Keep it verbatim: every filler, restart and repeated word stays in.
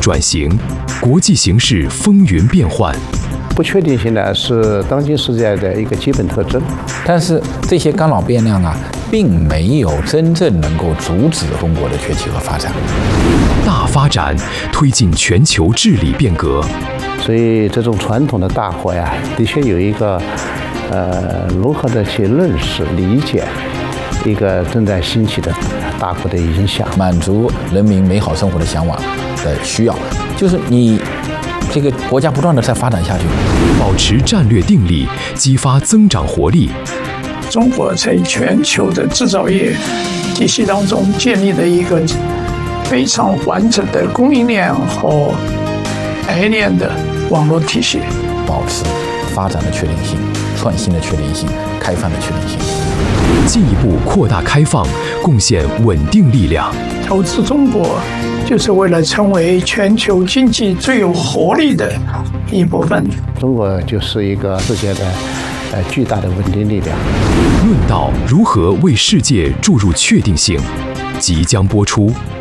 转型，国际形势风云变幻。 不确定性呢是当今时代的一个基本特征， 但是这些干扰变量啊，并没有真正能够阻止中国的崛起和发展。 大发展推进全球治理变革， 所以这种传统的大国呀，的确有一个呃如何的去认识、理解一个正在兴起的大国的影响， 满足人民美好生活的向往的需要，就是你。这个国家不断的在发展下去， 保持战略定力，激发增长活力。 中国在全球的制造业体系当中建立了一个非常完整的供应链和产业链的网络体系， 保持发展的确定性、创新的确定性、开放的确定性， 进一步扩大开放，贡献稳定力量。 投资中国就是为了成为全球经济最有活力的一部分。 中国就是一个世界的呃巨大的稳定力量。 论道如何为世界注入确定性，即将播出。